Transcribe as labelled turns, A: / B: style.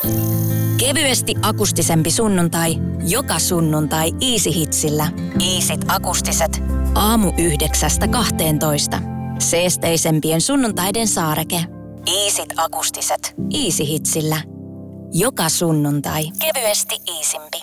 A: Kevyesti akustisempi sunnuntai, joka sunnuntai Easy Hitsillä. Easyt akustiset. Aamu 9–12. Seesteisempien sunnuntaiden saareke. Easyt akustiset. Easy Hitsillä. Joka sunnuntai. Kevyesti iisimpi.